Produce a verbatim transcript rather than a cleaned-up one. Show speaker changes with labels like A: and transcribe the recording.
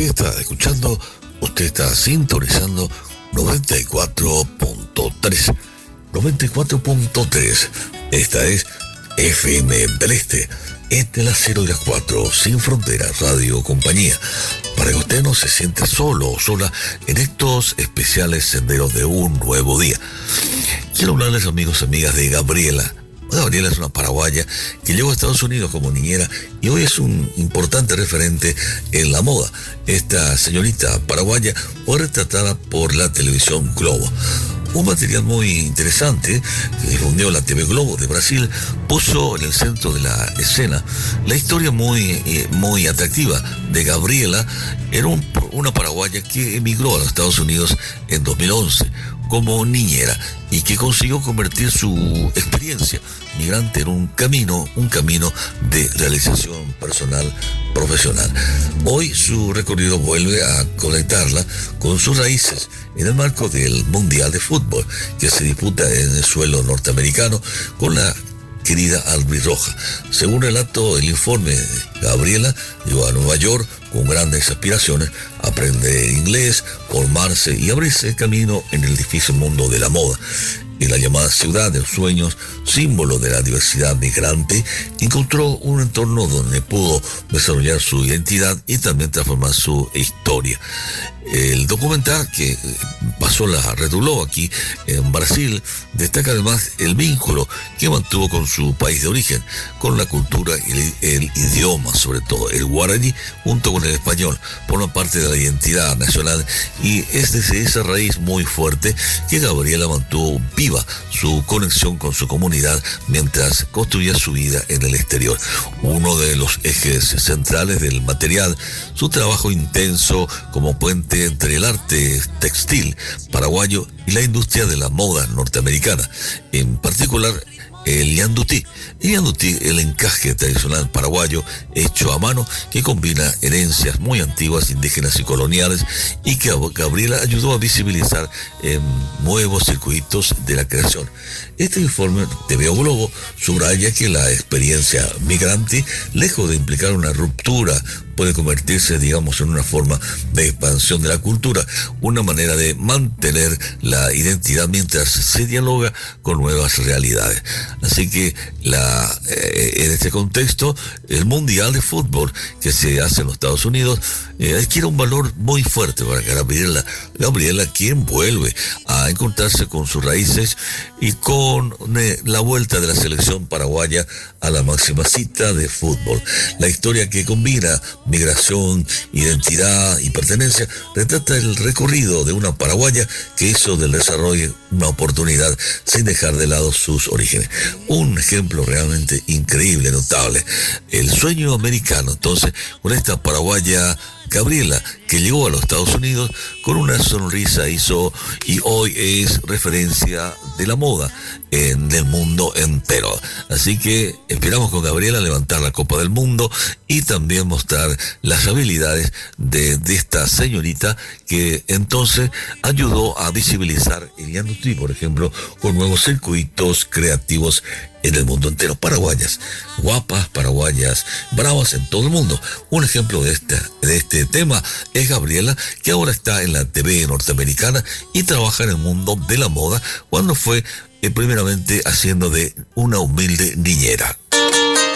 A: Usted está escuchando, usted está sintonizando noventa y cuatro punto tres. noventa y cuatro punto tres. Esta es F M del Este, entre las cero y las cuatro, sin fronteras, radio compañía, para que usted no se sienta solo o sola en estos especiales senderos de un nuevo día. Quiero hablarles, amigos y amigas, de Gabriela. Gabriela es una paraguaya que llegó a Estados Unidos como niñera y hoy es un importante referente en la moda. Esta señorita paraguaya fue retratada por la televisión Globo. Un material muy interesante que difundió la T V Globo de Brasil puso en el centro de la escena la historia muy, muy atractiva de Gabriela. Era un, una paraguaya que emigró a los Estados Unidos en dos mil once como niñera y que consiguió convertir su experiencia migrante en un camino, un camino de realización personal, profesional. Hoy su recorrido vuelve a conectarla con sus raíces en el marco del Mundial de Fútbol que se disputa en el suelo norteamericano con la querida albirroja. Según relató el informe, Gabriela llegó a Nueva York con grandes aspiraciones, aprender inglés, formarse y abrirse camino en el difícil mundo de la moda. En la llamada ciudad de los sueños, símbolo de la diversidad migrante, encontró un entorno donde pudo desarrollar su identidad y también transformar su historia. El documental que pasó la Red Globo aquí en Brasil destaca además el vínculo que mantuvo con su país de origen, con la cultura y el, el idioma, sobre todo el guaraní, junto con el español, por una parte de la identidad nacional, y es desde esa raíz muy fuerte que Gabriela mantuvo viva su conexión con su comunidad mientras construía su vida en el exterior. Uno de los ejes centrales del material, su trabajo intenso como puente entre el arte textil paraguayo y la industria de la moda norteamericana, en particular el yandutí. El yandutí, el encaje tradicional paraguayo hecho a mano que combina herencias muy antiguas, indígenas y coloniales, y que Gabriela ayudó a visibilizar en nuevos circuitos de la creación. Este informe de T V Globo subraya que la experiencia migrante, lejos de implicar una ruptura, puede convertirse, digamos, en una forma de expansión de la cultura, una manera de mantener la identidad mientras se dialoga con nuevas realidades. Así que la, eh, en este contexto, el Mundial de Fútbol que se hace en los Estados Unidos eh, adquiere un valor muy fuerte para Gabriela. Gabriela, quien vuelve a encontrarse con sus raíces y con eh, la vuelta de la selección paraguaya a la máxima cita de fútbol. La historia que combina migración, identidad y pertenencia retrata el recorrido de una paraguaya que hizo del desarrollo una oportunidad sin dejar de lado sus orígenes. Un ejemplo realmente increíble, notable. El sueño americano, entonces, con esta paraguaya Gabriela, que llegó a los Estados Unidos con una sonrisa, hizo y hoy es referencia de la moda en el mundo entero. Así que esperamos con Gabriela levantar la Copa del Mundo y también mostrar las habilidades de, de esta señorita que entonces ayudó a visibilizar el yandutí, por ejemplo, con nuevos circuitos creativos en el mundo entero. Paraguayas, guapas, paraguayas, bravas en todo el mundo. Un ejemplo de este, de este tema es Gabriela, que ahora está en la T V norteamericana y trabaja en el mundo de la moda cuando fue eh, primeramente haciendo de una humilde niñera.